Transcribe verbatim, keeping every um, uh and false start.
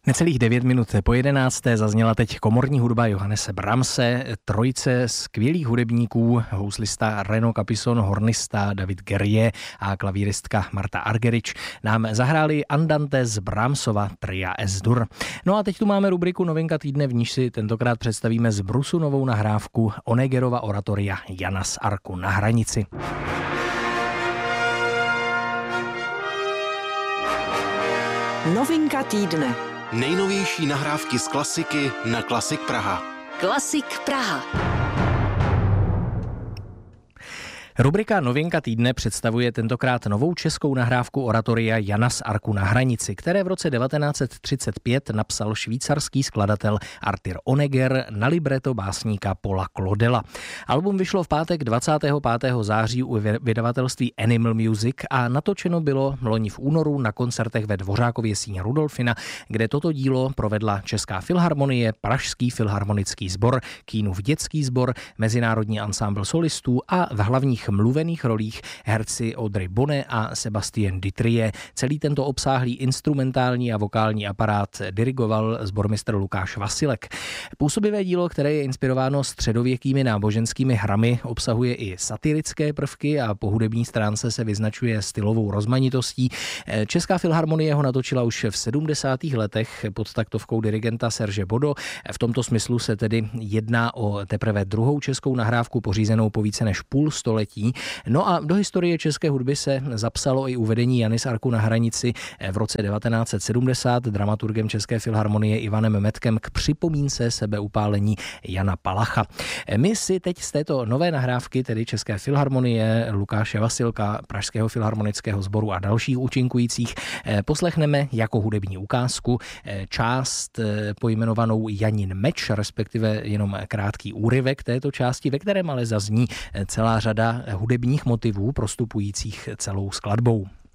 Necelých devět minut po jedenácté zazněla teď komorní hudba Johannese Brahmse, trojice skvělých hudebníků, houslista Reno Capison, hornista David Guerrier a klavíristka Marta Argerich nám zahráli Andante z Brahmsova tria Es-Dur. No a teď tu máme rubriku Novinka týdne, v níž si tentokrát představíme z brusu novou nahrávku Honeggerova oratoria Jana z Arku na hranici. Novinka týdne. Nejnovější nahrávky z klasiky na Klasik Praha. Klasik Praha. Rubrika Novinka týdne představuje tentokrát novou českou nahrávku oratoria Jana z Arku na hranici, které v roce devatenáct set třicet pět napsal švýcarský skladatel Arthur Honegger na libreto básníka Paula Claudela. Album vyšlo v pátek dvacátého pátého září u vydavatelství Animal Music a natočeno bylo loni v únoru na koncertech ve Dvořákově síni Rudolfina, kde toto dílo provedla Česká filharmonie, Pražský filharmonický sbor, Kínův dětský sbor, Mezinárodní ansámbl solistů a v hlavních mluvených rolích herci Audrey Bonnet a Sébastien Dutrillet. Celý tento obsáhlý instrumentální a vokální aparát dirigoval sbormistr Lukáš Vasilek. Působivé dílo, které je inspirováno středověkými náboženskými hrami, obsahuje i satirické prvky a po hudební stránce se vyznačuje stylovou rozmanitostí. Česká filharmonie ho natočila už v sedmdesátých letech pod taktovkou dirigenta Serge Bodo. V tomto smyslu se tedy jedná o teprve druhou českou nahrávku pořízenou po více než půl století. No a do historie české hudby se zapsalo i uvedení Jany z Arku na hranici v roce devatenáct set sedmdesát dramaturgem České filharmonie Ivanem Metkem k připomínce sebeupálení Jana Palacha. My si teď z této nové nahrávky, tedy České filharmonie, Lukáše Vasilka, Pražského filharmonického sboru a dalších účinkujících, poslechneme jako hudební ukázku část pojmenovanou Janin meč, respektive jenom krátký úryvek této části, ve kterém ale zazní celá řada hudebních motivů prostupujících celou skladbou.